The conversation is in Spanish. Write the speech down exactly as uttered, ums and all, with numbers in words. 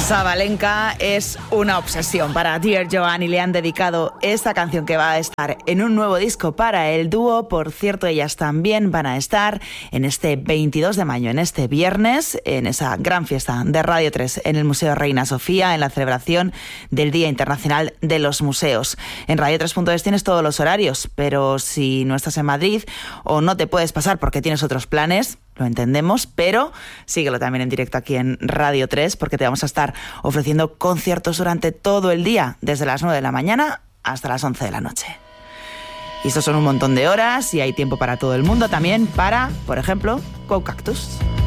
Sabalenka es una obsesión para Dear Joan y le han dedicado esta canción que va a estar en un nuevo disco para el dúo. Por cierto, ellas también van a estar en este veintidós de mayo, en este viernes, en esa gran fiesta de Radio tres en el Museo Reina Sofía, en la celebración del Día Internacional de los Museos. En radio tres punto es tienes todos los horarios, pero si no estás en Madrid o no te puedes pasar porque tienes otros planes, lo entendemos, pero síguelo también en directo aquí en Radio tres, porque te vamos a estar ofreciendo conciertos durante todo el día, desde las nueve de la mañana hasta las once de la noche. Y estos son un montón de horas y hay tiempo para todo el mundo, también para, por ejemplo, Go Cactus.